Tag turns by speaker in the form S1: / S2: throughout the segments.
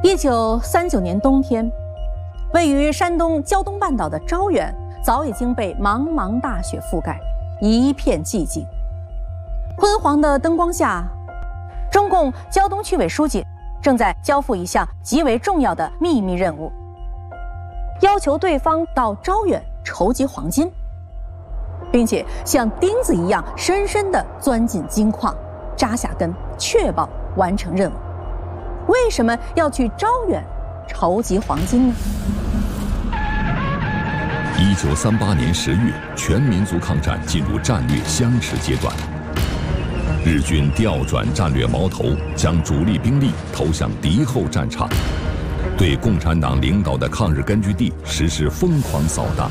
S1: 1939年冬天，位于山东胶东半岛的招远早已经被茫茫大雪覆盖，一片寂静。昏黄的灯光下，中共胶东区委书记正在交付一项极为重要的秘密任务，要求对方到招远筹集黄金，并且像钉子一样深深地钻进金矿，扎下根，确保完成任务。为什么要去招远筹集黄金呢
S2: ？1938年10月，全民族抗战进入战略相持阶段。日军调转战略矛头，将主力兵力投向敌后战场，对共产党领导的抗日根据地实施疯狂扫荡。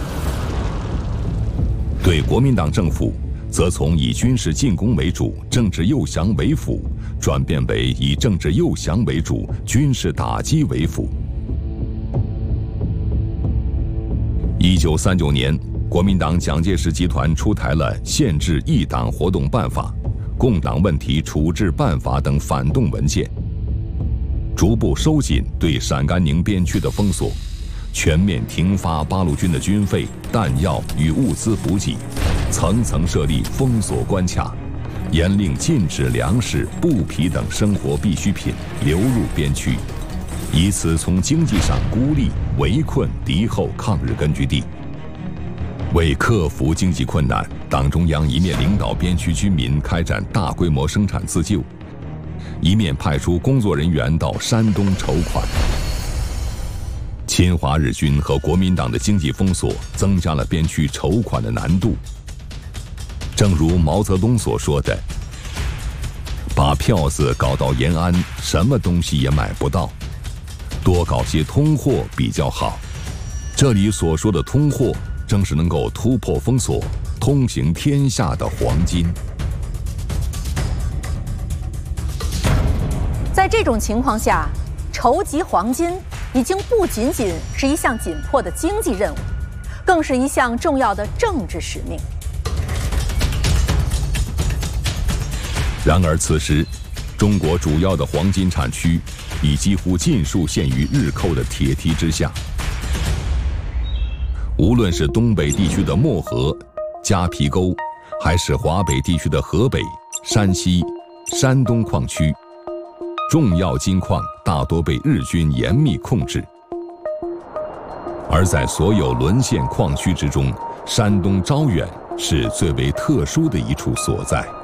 S2: 对国民党政府，则从以军事进攻为主、政治诱降为辅，转变为以政治诱降为主、军事打击为辅。1939年，国民党蒋介石集团出台了《限制异党活动办法》《共党问题处置办法》等反动文件，逐步收紧对陕甘宁边区的封锁，全面停发八路军的军费、弹药与物资补给，层层设立封锁关卡，严令禁止粮食、布匹等生活必需品流入边区，以此从经济上孤立、围困敌后抗日根据地。为克服经济困难，党中央一面领导边区居民开展大规模生产自救，一面派出工作人员到山东筹款。侵华日军和国民党的经济封锁增加了边区筹款的难度。正如毛泽东所说的，把票子搞到延安，什么东西也买不到，多搞些通货比较好。这里所说的通货，正是能够突破封锁、通行天下的黄金。
S1: 在这种情况下，筹集黄金已经不仅仅是一项紧迫的经济任务，更是一项重要的政治使命。
S2: 然而此时，中国主要的黄金产区已几乎尽数陷于日寇的铁蹄之下。无论是东北地区的漠河、夹皮沟，还是华北地区的河北、山西、山东矿区，重要金矿大多被日军严密控制。而在所有沦陷矿区之中，山东招远是最为特殊的一处所在。